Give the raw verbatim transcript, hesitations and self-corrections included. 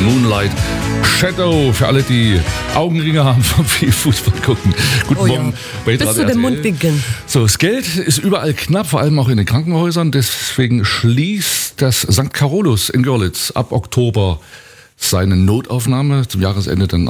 Moonlight Shadow. Für alle, die Augenringe haben vom viel Fußball gucken. Guten Oh Morgen ja. bei Bis zu den Mundwinkeln. So, das Geld ist überall knapp, vor allem auch in den Krankenhäusern. Deswegen schließt das Sankt Carolus in Görlitz ab Oktober seine Notaufnahme. Zum Jahresende dann